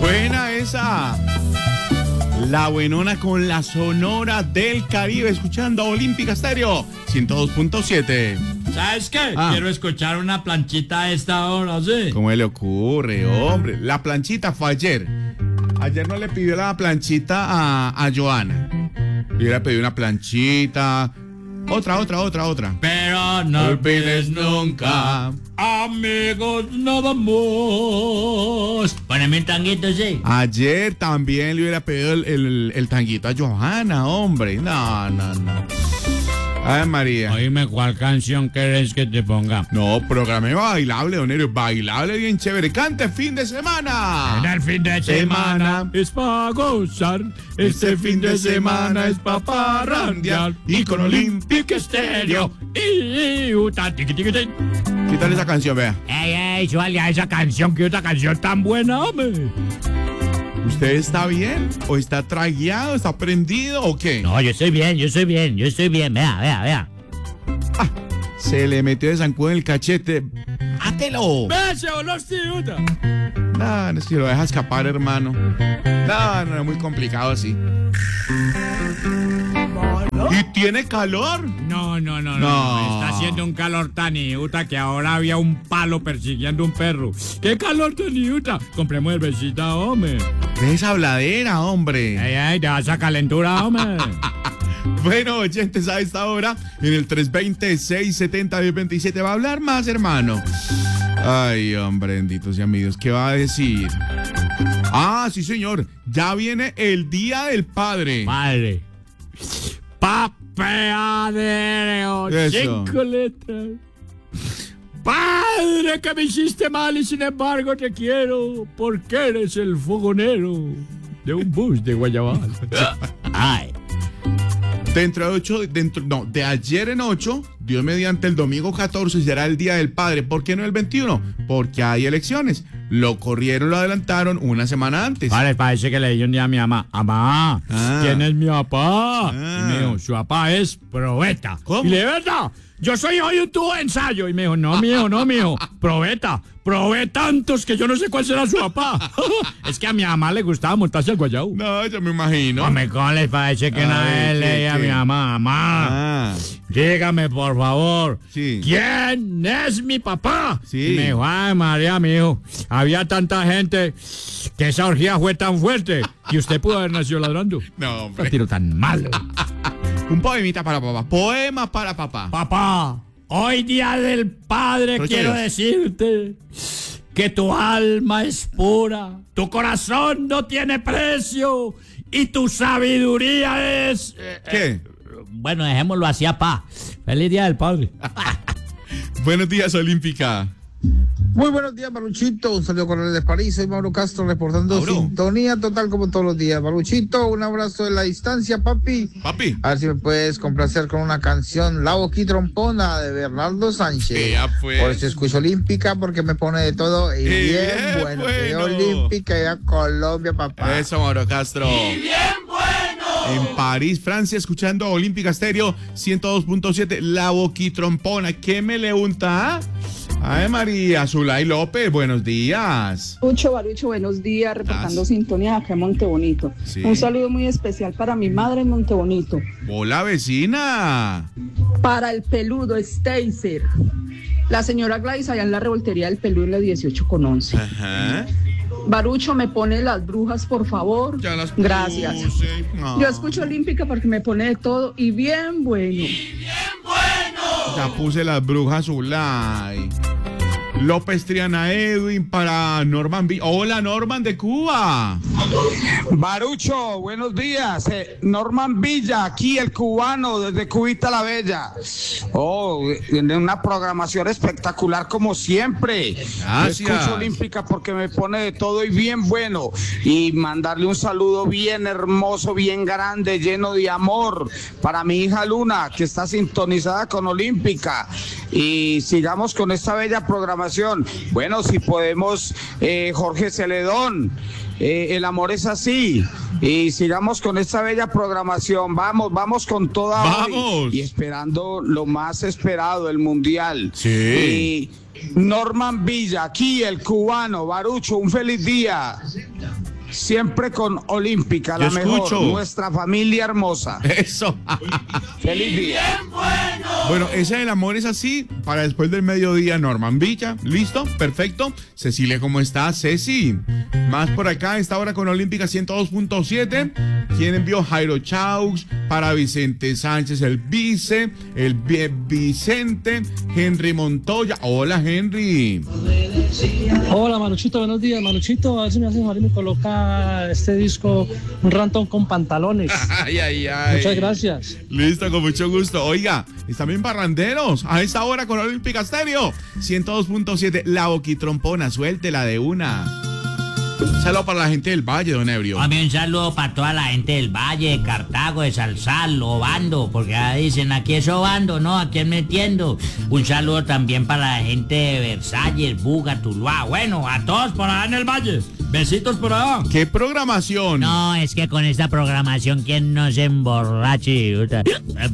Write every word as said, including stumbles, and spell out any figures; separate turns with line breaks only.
Buena esa. La buenona con la Sonora del Caribe, escuchando Olímpica Estéreo ciento dos punto siete.
¿Sabes qué?
Ah.
Quiero escuchar una planchita a esta hora, ¿sí?
¿Cómo le ocurre, hombre? La planchita fue ayer. Ayer no le pidió la planchita a, a Joana. Le hubiera pedido una planchita. Otra, otra, otra, otra.
Pero no olvides nunca, amigos, nada más. Poneme un tanguito, sí.
Ayer también le hubiera pedido el, el, el tanguito a Johanna, hombre. No, no, no. Ay, María.
Oíme, ¿cuál canción querés que te ponga?
No, programa bailable, don Erio. Bailable bien chévere. Cante fin de semana.
En el fin de semana es para gozar. Este fin de semana es para parrandear. Y con Olímpica Estéreo. Y uta, tiqui, tiqui, tiqui.
¿Qué tal esa canción, vea?
Ey, ey, suale a esa canción, que otra canción tan buena, hombre.
¿Usted está bien? ¿O está tragueado? ¿Está prendido o qué?
No, yo estoy bien, yo estoy bien, yo estoy bien. Vea, vea, vea.
Ah, se le metió de zancudo en el cachete. ¡Hátelo!
¡Ve ese olor, tío!
No, no, si lo deja escapar, hermano. No, no, es muy complicado así. ¿Y tiene calor?
No, no, no, no,
No.
Está haciendo un calor tan iuta que ahora había un palo persiguiendo un perro. ¡Qué calor tan iuta! Compremos cervecita, hombre.
De esa habladera, hombre.
Ey, ey, de esa calentura, hombre.
Bueno, oyentes, a esta hora, en el tres veinte, seiscientos setenta, diez veintisiete, va a hablar más, hermano. Ay, hombre, benditos y amigos, ¿qué va a decir? Ah, sí, señor, ya viene el Día del Padre.
Padre. Papeadero.
Eso.
Cinco letras. Padre, que me hiciste mal y sin embargo te quiero, porque eres el fogonero de un bus de Guayabal. Ay.
Dentro de ocho, dentro, no, de ayer en ocho, Dios mediante el domingo catorce será el Día del Padre. ¿Por qué no el veintiuno? Porque hay elecciones. Lo corrieron, lo adelantaron una semana antes.
Vale, parece que le di un día a mi mamá. Mamá,
Ah.
¿quién es mi papá?
Ah.
Y me dijo, su papá es Probeta.
¿Cómo?
Y le dije, ¿verdad? Yo soy hijo de un tubo de ensayo. Y me dijo, no, mijo, no, mijo. Probeta. Probé tantos que yo no sé cuál será su papá. Es que a mi mamá le gustaba montarse al guayabo.
No, yo me imagino.
Hombre, ¿cómo les parece que una
Ay,
vez
¿qué,
le dije a
qué?
mi mamá, mamá,
Ah,
dígame por favor,
Sí.
¿quién es mi papá?
Sí.
Y me dijo, ay María, mi hijo, había tanta gente que esa orgía fue tan fuerte que usted pudo haber nacido ladrando.
no,
Un
hombre.
tiro tan malo.
Un poemita para papá. Poema para papá.
Papá, hoy día del padre
Pero
quiero
chévere.
decirte que tu alma es pura, tu corazón no tiene precio y tu sabiduría es... eh,
¿Qué?
Bueno, dejémoslo así, papá. Feliz día del padre.
Buenos días, Olímpica.
Muy buenos días, Maruchito. Un saludo cordial de París. Soy Mauro Castro reportando
Mauro.
sintonía total como todos los días. Maruchito, un abrazo de la distancia, papi.
Papi.
A ver si me puedes complacer con una canción, La Boquitrompona de Bernardo Sánchez.
Vea, pues.
Por eso escucho Olímpica porque me pone de todo y
Eh,
bien,
bien
bueno.
bueno.
Que Olímpica y a Colombia, papá.
Eso, Mauro Castro. Y bien bueno. En París, Francia, escuchando Olímpica Estéreo ciento dos punto siete. La Boquitrompona. ¿Qué me le unta? ah? Ay, María. Zulay López, buenos días.
Barucho, Barucho, buenos días, reportando
Ah,
sintonía acá en Montebonito.
Sí.
Un saludo muy especial para mi madre en Montebonito.
Hola, vecina.
Para el peludo Stacer. La señora Gladys allá en la revoltería del peludo en la dieciocho con once.
Ajá.
Barucho, me pone las brujas, por favor.
Ya las
Gracias.
puse. No.
Yo escucho Olímpica porque me pone de todo y bien bueno.
Ya puse las brujas Zulay. López Triana Edwin para Norman B. Hola, Norman de Cuba.
Barucho, buenos días. Eh, Norman Villa, aquí el cubano, desde Cubita la Bella. Oh, tiene una programación espectacular como siempre.
Gracias.
Escucho Olímpica porque me pone de todo y bien bueno. Y mandarle un saludo bien hermoso, bien grande, lleno de amor para mi hija Luna, que está sintonizada con Olímpica. Y sigamos con esta bella programación. Bueno, si podemos, eh, Jorge Celedón. Eh, el amor es así. Y sigamos con esta bella programación. Vamos, vamos con toda hoy.
Vamos.
Y esperando lo más esperado, el mundial.
Sí.
Y Norman Villa, aquí el cubano, Barucho, un feliz día. siempre con Olímpica, la
Yo
mejor,
escucho.
nuestra familia hermosa.
Eso.
Feliz día.
Bueno, ese del amor es así, para después del mediodía, Norman Villa, listo, perfecto. Cecilia, ¿cómo está? Ceci, más por acá, esta hora con Olímpica ciento dos punto siete. ¿Quién envió? Jairo Chaux, para Vicente Sánchez, el vice, el vi- Vicente, Henry Montoya. Hola, Henry.
Hola Manuchito, buenos días. Manuchito, a ver si me hace favor y me coloca este disco, un rantón con pantalones.
Ay, ay, ay.
Muchas gracias.
Listo, con mucho gusto. Oiga, están bien parranderos. A esta hora con Olímpica Stereo ciento dos punto siete. La boquitrompona, suéltela de una. Saludo para la gente del Valle, don Ebrio.
También un saludo para toda la gente del Valle, de Cartago, de Salsal, Obando, porque ya dicen aquí es Obando, ¿no? Aquí es metiendo. Un saludo también para la gente de Versalles, Buga, Tuluá. Bueno, a todos por allá en el Valle. Besitos por allá.
¿Qué programación?
No, es que con esta programación, ¿quién no se emborrache?